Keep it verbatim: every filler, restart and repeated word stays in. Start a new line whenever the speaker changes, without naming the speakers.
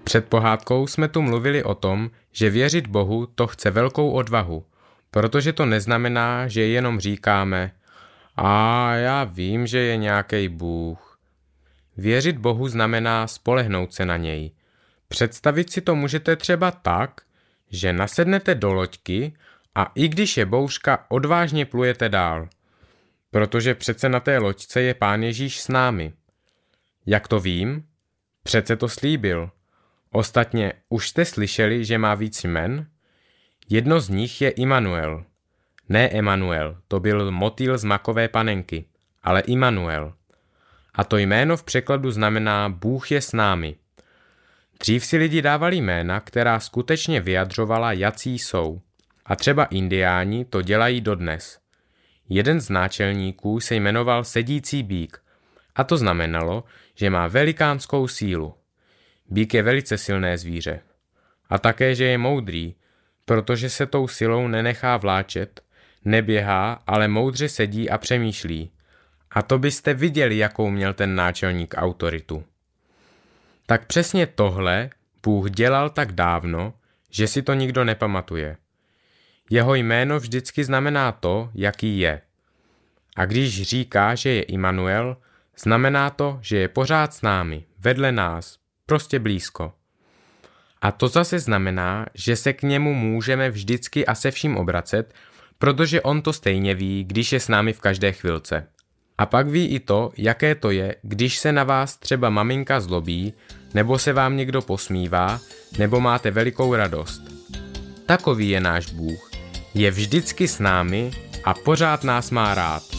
Před pohádkou jsme tu mluvili o tom, že věřit Bohu to chce velkou odvahu, protože to neznamená, že jenom říkáme a já vím, že je nějaký Bůh. Věřit Bohu znamená spolehnout se na něj. Představit si to můžete třeba tak, že nasednete do loďky a i když je bouřka, odvážně plujete dál. Protože přece na té loďce je Pán Ježíš s námi. Jak to vím? Přece to slíbil. Ostatně už jste slyšeli, že má víc jmen? Jedno z nich je Immanuel. Ne Emanuel, to byl motýl z makové panenky, ale Immanuel. A to jméno v překladu znamená Bůh je s námi. Dřív si lidi dávali jména, která skutečně vyjadřovala, jací jsou. A třeba indiáni to dělají dodnes. Jeden z náčelníků se jmenoval Sedící býk a to znamenalo, že má velikánskou sílu. Býk je velice silné zvíře. A také, že je moudrý, protože se tou silou nenechá vláčet, neběhá, ale moudře sedí a přemýšlí. A to byste viděli, jakou měl ten náčelník autoritu. Tak přesně tohle Bůh dělal tak dávno, že si to nikdo nepamatuje. Jeho jméno vždycky znamená to, jaký je. A když říká, že je Immanuel, znamená to, že je pořád s námi, vedle nás, prostě blízko. A to zase znamená, že se k němu můžeme vždycky a se vším obracet, protože on to stejně ví, když je s námi v každé chvilce. A pak ví i to, jaké to je, když se na vás třeba maminka zlobí, nebo se vám někdo posmívá, nebo máte velikou radost. Takový je náš Bůh. Je vždycky s námi a pořád nás má rád.